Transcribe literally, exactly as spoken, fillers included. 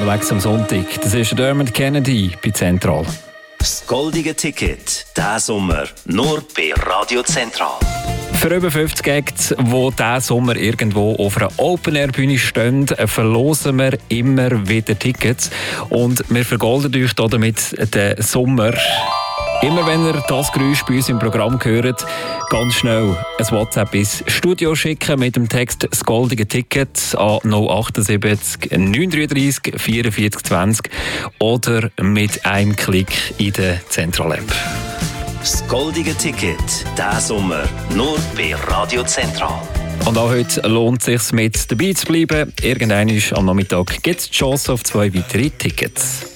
unterwegs am Sonntag. Das ist Dermot Kennedy bei Zentral. Das goldige Ticket, diesen Sommer, nur bei Radio Zentral. Für über fünfzig Acts, die diesen Sommer irgendwo auf einer Open-Air-Bühne stehen, verlosen wir immer wieder Tickets. Und wir vergolden euch damit den Sommer. Immer wenn ihr das Geräusch bei uns im Programm hört, ganz schnell ein WhatsApp ins Studio schicken mit dem Text «Das goldige Ticket» an null achtundsiebzig neunhundertdreiunddreißig vierundvierzig zwanzig oder mit einem Klick in der Zentral-App. Das goldige Ticket, diesen Sommer, nur bei Radio Zentral. Und auch heute lohnt es sich, mit dabei zu bleiben. Irgendwann am Nachmittag gibt es die Chance auf zwei weitere Tickets.